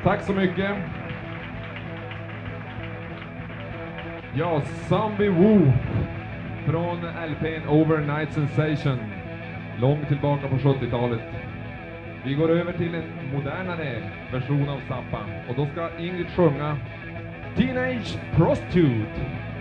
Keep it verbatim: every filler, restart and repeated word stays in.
Tack så mycket. Ja, Zombie Woo från L P:n Overnight Sensation. Långt tillbaka på sjuttiotalet. Vi går över till en modernare version av Zappa. Och då ska Ingrid sjunga Teenage Prostitute.